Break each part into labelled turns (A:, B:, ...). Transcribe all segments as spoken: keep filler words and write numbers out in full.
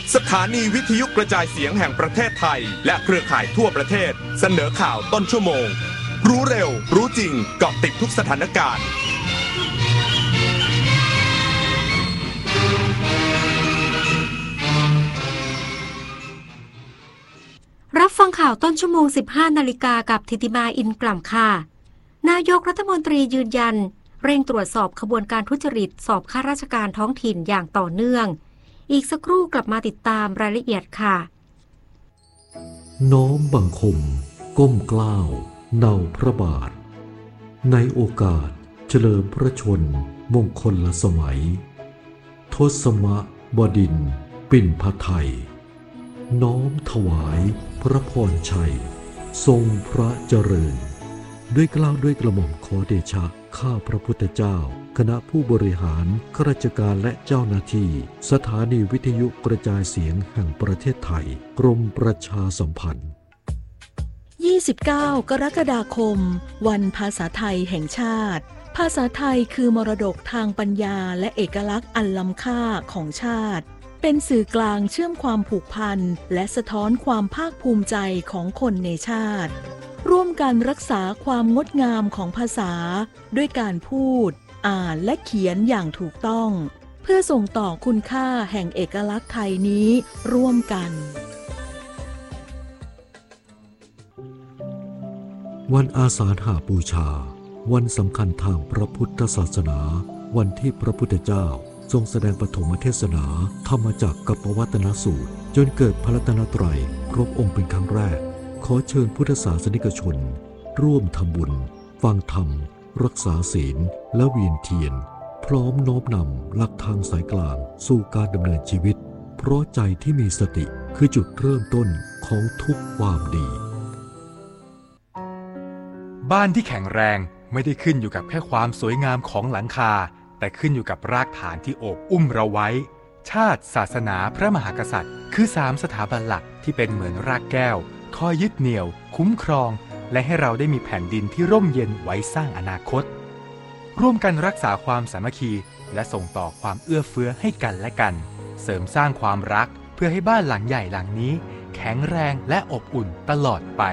A: สถานีวิทยุกระจายเสียงแห่งประเทศไทยและเครือข่ายทั่วประเทศเสนอข่าวต้นชั่วโมงรู้เร็วรู้จริงเกาะติดทุกสถานการณ์
B: รับฟังข่าวต้นชั่วโมง สิบห้า นาฬิกากับธิติมาอินกล่ำค่ะนายกรัฐมนตรียืนยันเร่งตรวจสอบขบวนการทุจริตสอบข้าราชการท้องถิ่นอย่างต่อเนื่องอีกสักครู่กลับมาติดตามรายละเอียดค่ะ
C: น้อมบังคมก้มเกล้าเนาพระบาทในโอกาสเฉลิมพระชนมงคลสมัยทศมบดินทร์ปิ่นพไทยน้อมถวายพระพรชัยทรงพระเจริญด้วยเกล้าด้วยกระหม่อมขอเดชะข้าพระพุทธเจ้าคณะผู้บริหารข้าราชการและเจ้าหน้าที่สถานีวิทยุกระจายเสียงแห่งประเทศไทยกรมประชาสัมพันธ์
D: ยี่สิบเก้ากรกฎาคมวันภาษาไทยแห่งชาติภาษาไทยคือมรดกทางปัญญาและเอกลักษณ์อันล้ำค่าของชาติเป็นสื่อกลางเชื่อมความผูกพันและสะท้อนความภาคภูมิใจของคนในชาติร่วมกันรักษาความงดงามของภาษาด้วยการพูดอ่านและเขียนอย่างถูกต้องเพื่อส่งต่อคุณค่าแห่งเอกลักษณ์ไทยนี้ร่วมกัน
C: วันอาสาฬหบูชาวันสำคัญทางพระพุทธศาสนาวันที่พระพุทธเจ้าทรงแสดงปฐมเทศนาธรรมจักรกับปวัตนสูตรจนเกิดพระรัตนตรัยครบองค์เป็นครั้งแรกขอเชิญพุทธศาสนิกชนร่วมทำบุญฟังธรรมรักษาศีลและเวียนเทียนพร้อมน้อมนำหลักทางสายกลางสู่การดำเนินชีวิตเพราะใจที่มีสติคือจุดเริ่มต้นของทุกความดี
E: บ้านที่แข็งแรงไม่ได้ขึ้นอยู่กับแค่ความสวยงามของหลังคาแต่ขึ้นอยู่กับรากฐานที่โอบอุ้มเราไว้ชาติศาสนาพระมหากษัตริย์คือสามสถาบันหลักที่เป็นเหมือนรากแก้วคอยยึดเหนี่ยวคุ้มครองและให้เราได้มีแผ่นดินที่ร่มเย็นไว้สร้างอนาคตร่วมกันรักษาความสามัคคีและส่งต่อความเอื้อเฟื้อให้กันและกันเสริมสร้างความรักเพื่อให้บ้านหลังใหญ่หลังนี้แข็งแรงและอบอุ่นตลอดไป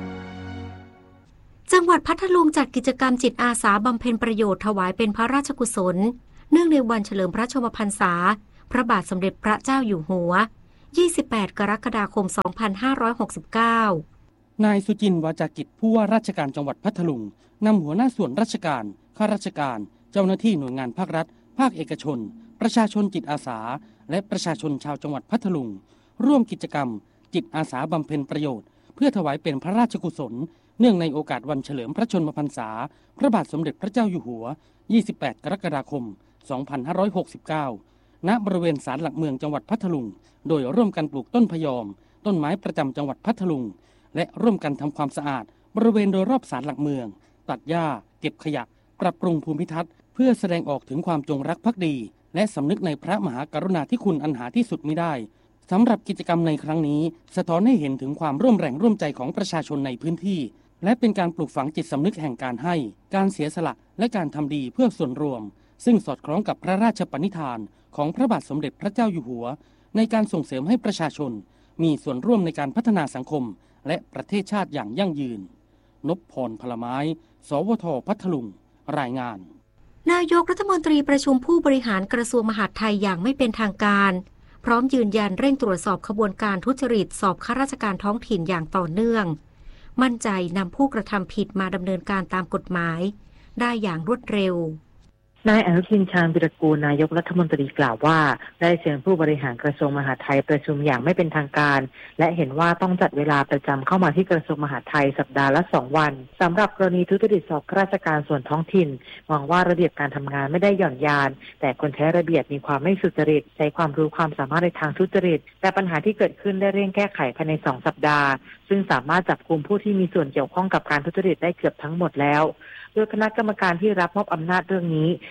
B: จังหวัดพัทลุงจัดกิจกรรมจิตอาสาบำเพ็ญประโยชน์ถวายเป็นพระราชกุศลเนื่องในวันเฉลิมพระชนมพรรษาพระบาทสมเด็จพระเจ้าอยู่หัวยี่สิบแปดกรกฎาคมสองพันห้าร้อยหกสิบเก้าน
F: ายสุจินต์วาจากิจผู้ว่าราชการจังหวัดพัทลุงนำหัวหน้าส่วนราชการข้าราชการเจ้าหน้าที่หน่วยงานภาครัฐภาคเอกชนประชาชนจิตอาสาและประชาชนชาวจังหวัดพัทลุงร่วมกิจกรรมจิตอาสาบำเพ็ญประโยชน์เพื่อถวายเป็นพระราชกุศลเนื่องในโอกาสวันเฉลิมพระชนมพรรษาพระบาทสมเด็จพระเจ้าอยู่หัวยี่สิบแปดกรกฎาคมสองพันห้าร้อยหกสิบเก้าณบริเวณศาลหลักเมืองจังหวัดพัทลุงโดยร่วมกันปลูกต้นพยอมต้นไม้ประจำจังหวัดพัทลุงและร่วมกันทำความสะอาดบริเวณโดยรอบศาลหลักเมืองตัดหญ้าเก็บขยะปรับปรุงภูมิทัศน์เพื่อแสดงออกถึงความจงรักภักดีและสำนึกในพระมหากรุณาธิคุณอันหาที่สุดมิได้สำหรับกิจกรรมในครั้งนี้สะท้อนให้เห็นถึงความร่วมแรงร่วมใจของประชาชนในพื้นที่และเป็นการปลูกฝังจิตสำนึกแห่งการให้การเสียสละและการทำดีเพื่อส่วนรวมซึ่งสอดคล้องกับพระราชปณิธานของพระบาทสมเด็จพระเจ้าอยู่หัวในการส่งเสริมให้ประชาชนมีส่วนร่วมในการพัฒนาสังคมและประเทศชาติอย่างยั่งยืนนพพรพลไม้สวทพัทลุงรายงาน
B: นายกรัฐมนตรีประชุมผู้บริหารกระทรวงมหาดไทยอย่างไม่เป็นทางการพร้อมยืนยันเร่งตรวจสอบขบวนการทุจริตสอบข้าราชการท้องถิ่นอย่างต่อเนื่องมั่นใจนำผู้กระทำผิดมาดำเนินการตามกฎหมายได้อย่างรวดเร็วนายอนุทินชาญวิรากูลนายกรัฐมนตรีกล่าวว่าได้เชิญผู้บริหารกระทรวงมหาดไทยประชุมอย่างไม่เป็นทางการและเห็นว่าต้องจัดเวลาประจำเข้ามาที่กระทรวงมหาดไทยสัปดาห์ละสองวันสำหรับกรณีทุจริตสอบข้าราชการส่วนท้องถิ่นหวังว่าระเบียบการทำงานไม่ได้หย่อนยานแต่คนใช้ระเบียบมีความไม่สุจริตใช้ความรู้ความสามารถในทางทุจริตแต่ปัญหาที่เกิดขึ้นได้เร่งแก้ไขภายในสองสัปดาห์ซึ่งสามารถจับกุมผู้ที่มีส่วนเกี่ยวข้องกับการทุจริตได้เกือบทั้งหมดแล้วโดยคณะกรรมการที่รับมอบอำนาจเรื่องนี้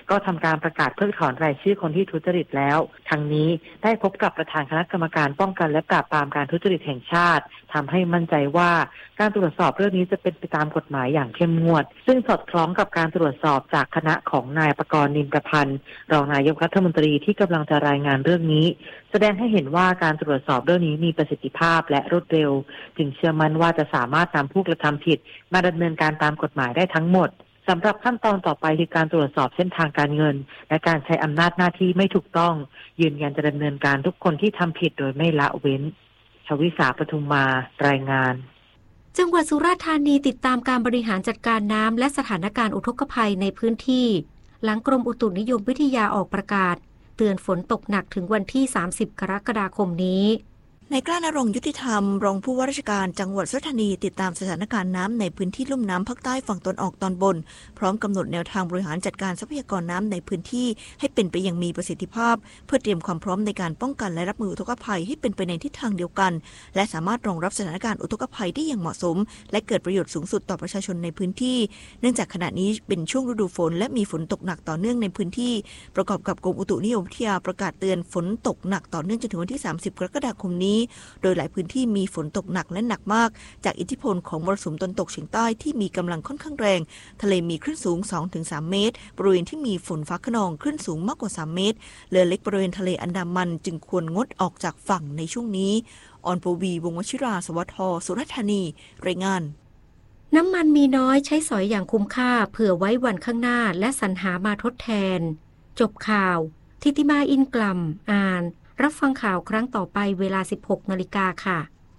G: ก็ทำการประกาศเพิกถอนรายชื่อคนที่ทุจริตแล้วทั้งนี้ได้พบกับประธานคณะกรรมการป้องกันและปราบปรามการทุจริตแห่งชาติทำให้มั่นใจว่าการตรวจสอบเรื่องนี้จะเป็นไปตามกฎหมายอย่างเข้มงวดซึ่งสอดคล้องกับการตรวจสอบจากคณะของนายประกรณ์นินประพันธ์รองนายกรัฐมนตรีที่กำลังจะรายงานเรื่องนี้แสดงให้เห็นว่าการตรวจสอบเรื่องนี้มีประสิทธิภาพและรวดเร็วจึงเชื่อมั่นว่าจะสามารถนำผู้กระทำผิดมาดำเนินการตามกฎหมายได้ทั้งหมดสำหรับขั้นตอนต่อไปคือการตรวจสอบเส้นทางการเงินและการใช้อำนาจหน้าที่ไม่ถูกต้องยืนยันจะดำเนินการทุกคนที่ทำผิดโดยไม่ละเว้นชวิสาปทุมมารายงาน
B: จังหวัดสุราษฎร์ธานีติดตามการบริหารจัดการน้ำและสถานการณ์อุทกภัยในพื้นที่หลังกรมอุตุนิยมวิทยาออกประกาศเตือนฝนตกหนักถึงวันที่สามสิบกรกฎาคมนี้
H: นายกล้านรงค์ยุติธรรมรองผู้ว่าราชการจังหวัดสุราษฎร์ธานีติดตามสถานการณ์น้ำในพื้นที่ลุ่มน้ำภาคใต้ฝั่งตะวันออกตอนบนพร้อมกำหนดแนวทางบริหารจัดการทรัพยากรน้ำในพื้นที่ให้เป็นไปอย่างมีประสิทธิภาพเพื่อเตรียมความพร้อมในการป้องกันและรับมืออุทกภัยให้เป็นไปในทิศทางเดียวกันและสามารถรองรับสถานการณ์อุทกภัยได้อย่างเหมาะสมและเกิดประโยชน์สูงสุดต่อประชาชนในพื้นที่เนื่องจากขณะนี้เป็นช่วงฤดูฝนและมีฝนตกหนักต่อเนื่องในพื้นที่ประกอบกับกรมอุตุนิยมวิทยาประกาศเตือนฝนตกหนักต่อเนื่องจนถึงวันที่สามสิบกรกฎาคมนี้โดยหลายพื้นที่มีฝนตกหนักและหนักมากจากอิทธิพลของมรสุมตะวันตกเฉียงใต้ที่มีกำลังค่อนข้างแรงทะเลมีคลื่นสูง สองถึงสาม เมตรบริเวณที่มีฝนฟ้าคะนองคลื่นสูงมากกว่าสามเมตรเรือเล็กบริเวณทะเลอันดามันจึงควรงดออกจากฝั่งในช่วงนี้ออนโปวีวงศ์วชิราสวัสดิ์ สุราษฎร์ธานีรายงาน
B: น้ำมันมีน้อยใช้สอยอย่างคุ้มค่าเผื่อไว้วันข้างหน้าและสรรหามาทดแทนจบข่าวทิติมาอินกลัมอ่านรับฟังข่าวครั้งต่อไปเวลา สิบหกนาฬิกาค่ะ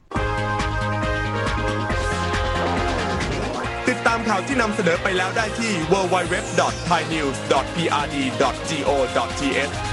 A: ติดตามข่าวที่นำเสนอไปแล้วได้ที่ ดับเบิลยู ดับเบิลยู ดับเบิลยู ดอท ไทยนิวส์ ดอท พี อาร์ ดี ดอท จี โอ ดอท ที เอช